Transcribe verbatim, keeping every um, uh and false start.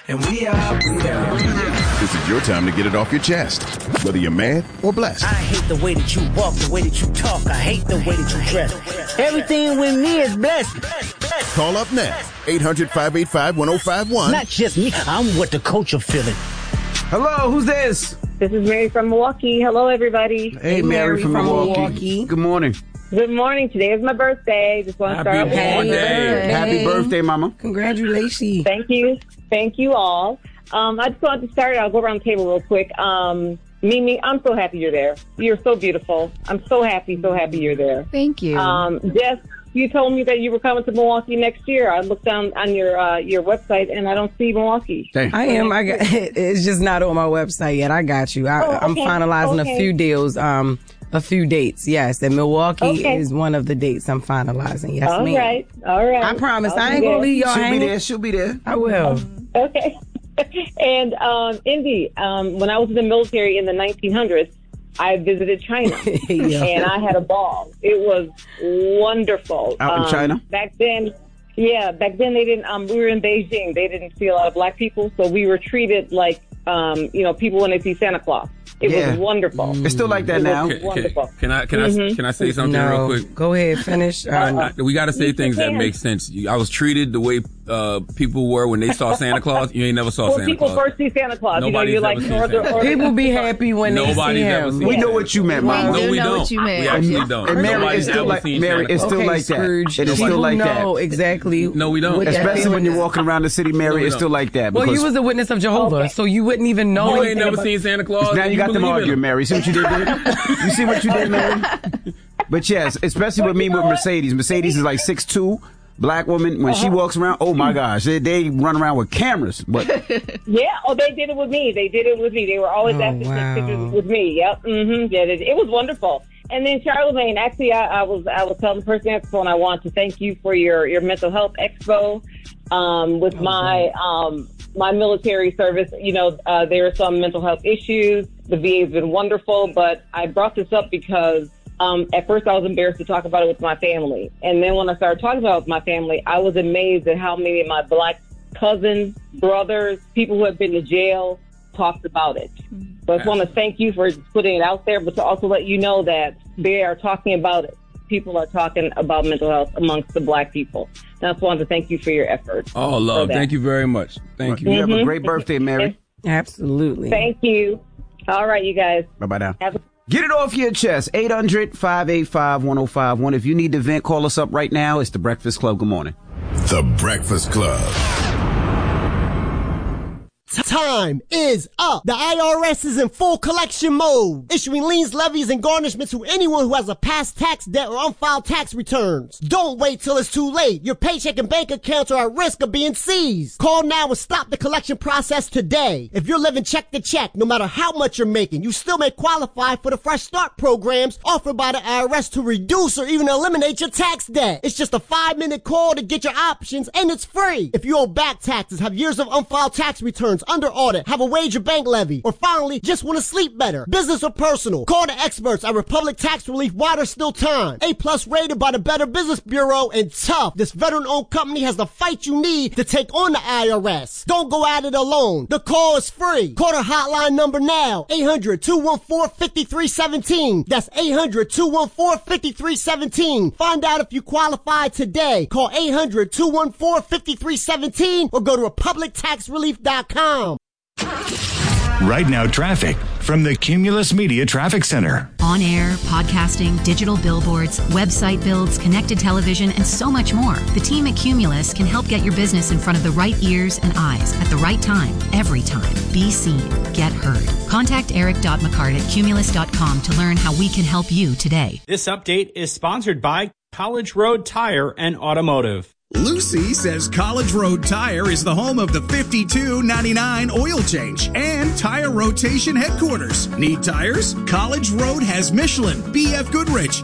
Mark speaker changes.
Speaker 1: And we are, we are.
Speaker 2: This is your time to get it off your chest, whether you're mad or blessed.
Speaker 3: I hate the way that you walk, the way that you talk. I hate the way that you dress. Everything with me is blessed.
Speaker 2: Call up now. eight hundred, five eight five, one oh five one.
Speaker 3: Not just me. I'm what the coach are feeling.
Speaker 4: Hello, who's this?
Speaker 5: This is Mary from Milwaukee. Hello, everybody.
Speaker 4: Hey, Mary, Mary from, from Milwaukee. Milwaukee. Good morning.
Speaker 5: Good morning. Today is my birthday. Just want to start off with
Speaker 4: happy birthday. Happy birthday, Mama.
Speaker 6: Congratulations.
Speaker 5: Thank you. Thank you all. Um, I just wanted to start. I'll go around the table real quick. Um, Mimi, I'm so happy you're there. You're so beautiful. I'm so happy, so happy you're there.
Speaker 6: Thank you.
Speaker 5: Um, Jess, you told me that you were coming to Milwaukee next year. I looked down on your uh, your website and I don't see Milwaukee.
Speaker 6: Dang. I am. I got. It's just not on my website yet. I got you. I,
Speaker 5: oh, okay.
Speaker 6: I'm finalizing
Speaker 5: okay.
Speaker 6: a few deals. Um, a few dates. Yes, and Milwaukee
Speaker 5: okay.
Speaker 6: is one of the dates I'm finalizing. Yes,
Speaker 5: all
Speaker 6: ma'am.
Speaker 5: All right. All right.
Speaker 6: I promise.
Speaker 5: I'll
Speaker 6: I ain't gonna leave y'all
Speaker 4: She'll
Speaker 6: hanging.
Speaker 4: be there. She'll be there.
Speaker 6: I will.
Speaker 5: Okay. And um, Indy, um, when I was in the military in the nineteen hundreds, I visited China, yeah. and I had a ball. It was wonderful.
Speaker 4: Out in
Speaker 5: um,
Speaker 4: China?
Speaker 5: Back then, yeah, back then they didn't, um, we were in Beijing. They didn't see a lot of black people, so we were treated like, um, you know, people when they see Santa Claus. It
Speaker 4: yeah.
Speaker 5: was wonderful.
Speaker 4: It's still like that
Speaker 5: it
Speaker 4: now.
Speaker 5: Was wonderful.
Speaker 7: Can, can I can mm-hmm. I can I say something
Speaker 6: no.
Speaker 7: real quick?
Speaker 6: Go ahead, finish. Um,
Speaker 7: I, I, we got to say things that make sense. I was treated the way uh, people were when they saw Santa Claus. You ain't never saw
Speaker 5: well,
Speaker 7: Santa
Speaker 5: people
Speaker 7: Claus.
Speaker 5: first see Santa Claus.
Speaker 7: Nobody's
Speaker 5: you know, you're
Speaker 7: ever
Speaker 5: like,
Speaker 7: seen
Speaker 5: or, or,
Speaker 6: people be happy when they
Speaker 7: Nobody's
Speaker 6: see
Speaker 7: ever
Speaker 6: him.
Speaker 7: seen
Speaker 4: We know what you meant, Mama.
Speaker 7: No, we
Speaker 8: know
Speaker 7: don't.
Speaker 8: what you meant.
Speaker 7: We actually don't.
Speaker 4: And Mary,
Speaker 7: Nobody's
Speaker 4: it's still
Speaker 7: ever
Speaker 4: like
Speaker 7: seen
Speaker 4: Mary.
Speaker 7: Santa
Speaker 4: It's still
Speaker 6: okay,
Speaker 4: like
Speaker 6: Scrooge,
Speaker 4: that. It is
Speaker 6: people
Speaker 4: still like
Speaker 6: know
Speaker 4: that.
Speaker 6: exactly.
Speaker 7: No, we don't.
Speaker 4: Especially when you're walking around the city, Mary.
Speaker 7: No,
Speaker 4: it's still like that.
Speaker 6: Well, you was a witness of Jehovah,
Speaker 5: okay.
Speaker 6: so you wouldn't even know.
Speaker 7: You ain't never seen Santa Claus.
Speaker 4: Now you got them arguing, Mary. See what you did there? You see what you did, Mary? But yes, especially with me with Mercedes. Mercedes is like six two, black woman. When she walks around, oh my gosh, they, they run around with cameras. But
Speaker 5: yeah, oh, they did it with me. They did it with me. They were always
Speaker 6: oh,
Speaker 5: asking
Speaker 6: wow.
Speaker 5: pictures with me. Yep. Mm-hmm. Yeah, it, it was wonderful. And then Charlemagne, actually, I, I was I was telling the person at the phone, I want to thank you for your, your mental health expo um, with oh, my um, my military service. You know, uh, there are some mental health issues. The V A has been wonderful, but I brought this up because um, at first I was embarrassed to talk about it with my family. And then when I started talking about it with my family, I was amazed at how many of my black cousins, brothers, people who have been to jail talked about it. So I just want to thank you for putting it out there, but to also let you know that they are talking about it. People are talking about mental health amongst the black people. And I just wanted to thank you for your effort.
Speaker 7: Oh, love. Thank you very much. Thank you.
Speaker 4: You
Speaker 5: Mm-hmm.
Speaker 4: have a great birthday, Mary.
Speaker 6: Absolutely.
Speaker 5: Thank you. All right, you guys.
Speaker 4: Bye-bye now.
Speaker 5: Have a-
Speaker 4: Get it off your chest. eight hundred, five eight five, one oh five one. If you need to vent, call us up right now. It's The Breakfast Club. Good morning.
Speaker 2: The Breakfast Club.
Speaker 9: Time is up. The I R S is in full collection mode, issuing liens, levies, and garnishments to anyone who has a past tax debt or unfiled tax returns. Don't wait till it's too late. Your paycheck and bank accounts are at risk of being seized. Call now and stop the collection process today. If you're living check to check, no matter how much you're making, you still may qualify for the Fresh Start programs offered by the I R S to reduce or even eliminate your tax debt. It's just a five-minute call to get your options, and it's free. If you owe back taxes, have years of unfiled tax returns, under audit, have a wage or bank levy, or finally just want to sleep better, business or personal, call the experts at Republic Tax Relief while there's still time. A plus rated by the Better Business Bureau, and tough. This veteran-owned company has the fight you need to take on the I R S. Don't go at it alone. The call is free. Call the hotline number now, eight hundred, two one four, five three one seven. That's eight hundred, two one four, five three one seven. Find out if you qualify today. Call eight hundred, two one four, five three one seven or go to republic tax relief dot com.
Speaker 10: Right now, traffic from the Cumulus Media Traffic Center.
Speaker 11: On air, podcasting, digital billboards, website builds, connected television, and so much more. The team at Cumulus can help get your business in front of the right ears and eyes at the right time, every time. Be seen. Get heard. Contact eric dot mccart at cumulus dot com to learn how we can help you today.
Speaker 12: This update is sponsored by College Road Tire and Automotive.
Speaker 13: Lucy says College Road Tire is the home of the fifty-two ninety-nine oil change and tire rotation headquarters. Need tires? College Road has Michelin, B F Goodrich,